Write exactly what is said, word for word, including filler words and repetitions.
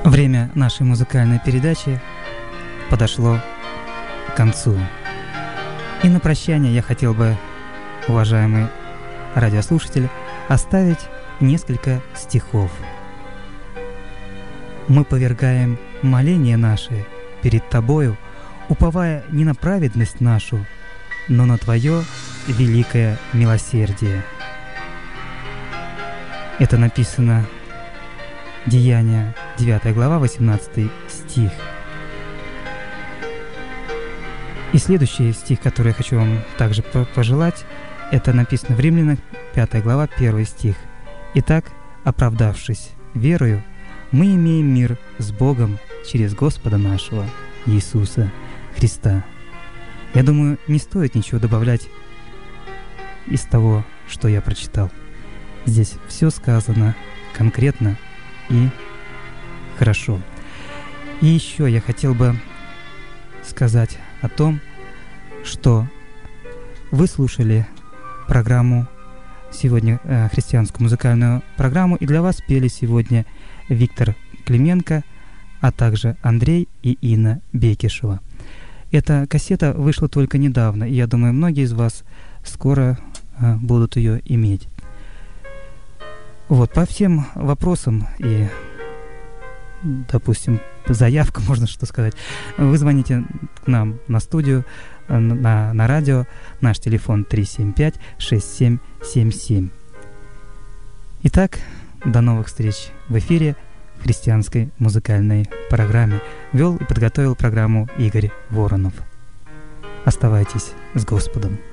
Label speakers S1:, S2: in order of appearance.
S1: Время нашей музыкальной передачи подошло к концу. И на прощание я хотел бы, уважаемый радиослушатель, оставить несколько стихов. «Мы повергаем моления наши перед Тобою, уповая не на праведность нашу, но на Твое великое милосердие». Это написано Деяния, девятая глава, восемнадцатый стих. И следующий стих, который я хочу вам также пожелать, это написано в Римлянах, пятая глава, первый стих. «Итак, оправдавшись верою, мы имеем мир с Богом через Господа нашего Иисуса Христа». Я думаю, не стоит ничего добавлять из того, что я прочитал. Здесь все сказано конкретно и хорошо. И еще я хотел бы сказать о том, что вы слушали программу сегодня, э, христианскую музыкальную программу, и для вас пели сегодня Виктор Клименко, а также Андрей и Инна Бекишева. Эта кассета вышла только недавно, и я думаю, многие из вас скоро э, будут ее иметь. Вот, по всем вопросам и, допустим, заявка, можно что сказать, вы звоните к нам на студию, на, на радио, наш телефон три семь пять шесть семь семь семь. Итак, до новых встреч в эфире в христианской музыкальной программе. Вел и подготовил программу Игорь Воронов. Оставайтесь с Господом.